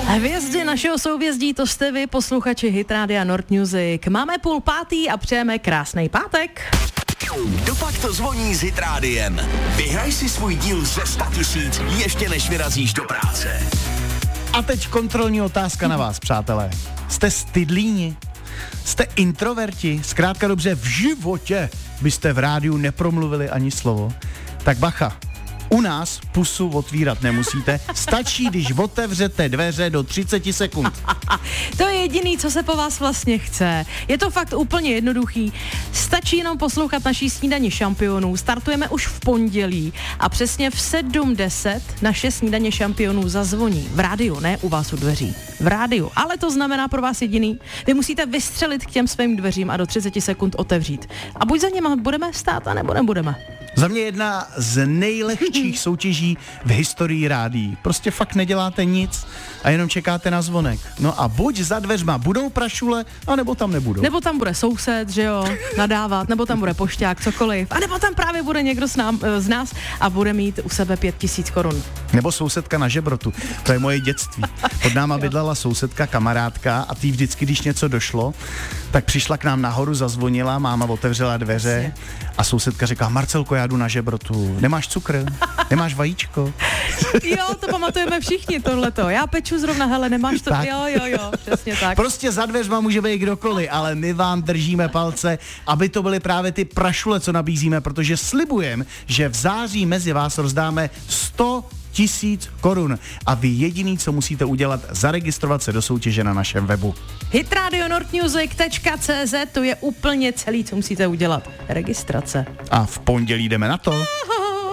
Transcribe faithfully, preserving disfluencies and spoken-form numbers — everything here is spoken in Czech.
Hvězdy našeho souhvězdí, to jste vy, posluchači Hit Rádia Nord Music. Máme půl pátý a přejeme krásný pátek. Dopak to zvoní s Hit Rádiem. Vyhraj si svůj díl ze sto tisíc ještě než vyrazíš do práce. A teď kontrolní otázka na vás, přátelé. Jste stydlíni? Jste introverti? Zkrátka dobře, v životě byste v rádiu nepromluvili ani slovo? Tak bacha. U nás pusu otvírat nemusíte, stačí, když otevřete dveře do třicet sekund. To je jediný, co se po vás vlastně chce. Je to fakt úplně jednoduchý. Stačí jenom poslouchat naší snídaně šampionů. Startujeme už v pondělí a přesně v sedm deset naše snídaně šampionů zazvoní. V rádiu, ne u vás u dveří. V rádiu. Ale to znamená pro vás jediný. Vy musíte vystřelit k těm svým dveřím a do třicet sekund otevřít. A buď za něma budeme stát, a nebo nebudeme. Za mě jedna z nejlehčích soutěží v historii rádií. Prostě fakt neděláte nic a jenom čekáte na zvonek. No a buď za dveřma budou prašule, anebo tam nebudou. Nebo tam bude soused, že jo, nadávat, nebo tam bude pošťák, cokoliv. A nebo tam právě bude někdo z, nám, z nás a bude mít u sebe pět tisíc korun. Nebo sousedka na žebrotu. To je moje dětství. Pod náma bydlela sousedka, kamarádka a tý vždycky, když něco došlo, tak přišla k nám nahoru, zazvonila, máma otevřela dveře a sousedka říká: Marcelko, já jdu na žebrotu. Nemáš cukr? Nemáš vajíčko? Jo, to pamatujeme všichni tohleto. Já peču zrovna, hele, nemáš to? Tak. Jo, jo, jo, přesně tak. Prostě za dveřma může být kdokoliv, ale my vám držíme palce, aby to byly právě ty prašule, co nabízíme, protože slibujeme, že v září mezi vás rozdáme sto tisíc korun a vy jediný, co musíte udělat, zaregistrovat se do soutěže na našem webu. hit radio nord music tečka cé zet, to je úplně celý, co musíte udělat. Registrace. A v pondělí jdeme na to.